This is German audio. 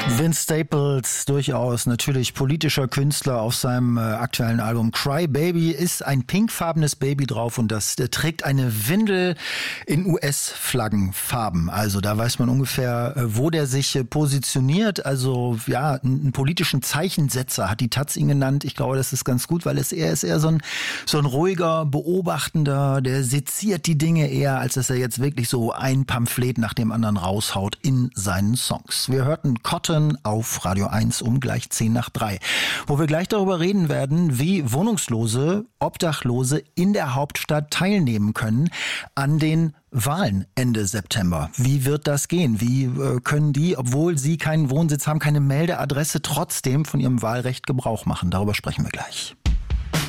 Vince Staples, durchaus natürlich politischer Künstler, auf seinem aktuellen Album Cry Baby ist ein pinkfarbenes Baby drauf und das trägt eine Windel in US-Flaggenfarben. Also da weiß man ungefähr, wo der sich positioniert. Also ja, einen politischen Zeichensetzer hat die Taz ihn genannt. Ich glaube, das ist ganz gut, weil er ist eher so ein ruhiger Beobachtender, der seziert die Dinge eher, als dass er jetzt wirklich so ein Pamphlet nach dem anderen raushaut in seinen Songs. Wir hörten Cotton auf Radio 1 um gleich 2:10, wo wir gleich darüber reden werden, wie Wohnungslose, Obdachlose in der Hauptstadt teilnehmen können an den Wahlen Ende September. Wie wird das gehen? Wie können die, obwohl sie keinen Wohnsitz haben, keine Meldeadresse, trotzdem von ihrem Wahlrecht Gebrauch machen? Darüber sprechen wir gleich.